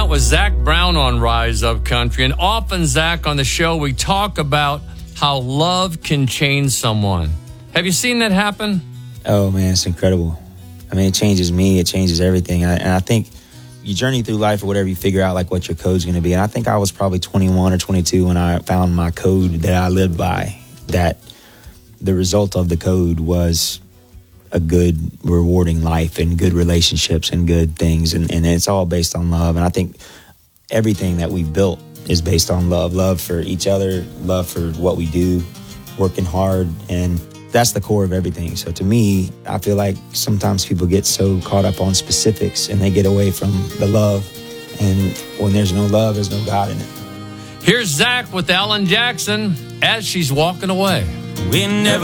was Zach Brown on Rise Up Country. And often, Zach, on the show, we talk about how love can change someone. Have you seen that happen? Oh, man, it's incredible. I mean, it changes me. It changes everything. And I think you journey through life or whatever, you figure out like what your code's going to be. And I think I was probably 21 or 22 when I found my code that I lived by, that the result of the code was a good, rewarding life and good relationships and good things. And it's all based on love. And I think everything that we've built is based on love. Love for each other, love for what we do, working hard. And that's the core of everything. So to me, I feel like sometimes people get so caught up on specifics and they get away from the love. And when there's no love, there's no God in it. Here's Zach with Alan Jackson as she's walking away. We never